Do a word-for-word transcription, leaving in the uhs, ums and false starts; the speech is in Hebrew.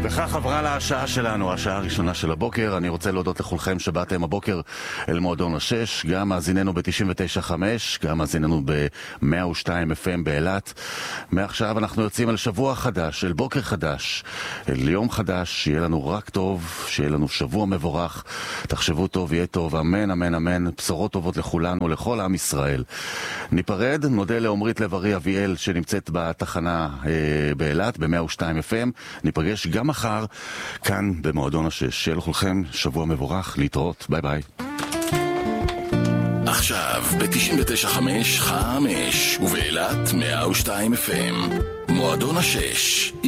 וכך עברה לה השעה שלנו, השעה הראשונה של הבוקר. אני רוצה להודות לכולכם שבאתם הבוקר אל מועדון השש, גם מאזיננו ב-תשעים ותשע נקודה חמש, גם מאזיננו ב-מאה ושתיים אף אם באילת. מעכשיו אנחנו יוצאים אל שבוע חדש, אל בוקר חדש, אל יום חדש, שיהיה לנו רק טוב, שיהיה לנו שבוע מבורך, תחשבו טוב, יהיה טוב, אמן, אמן, אמן, בשורות טובות לכולנו, לכל עם ישראל. ניפרד, נודה לעומרית לב-ארי אביאל שנמצאת בתחנה אה, באילת, ב-מאה ושתיים אף אם. ניפגש גם מחר כאן במועדון השש. שיהיה לכולכם שבוע מבורך, להתראות, ביי ביי. עכשיו ב-תשעים ותשע נקודה חמש חמש ובאילת מאה ושתיים אף אם מועדון השש.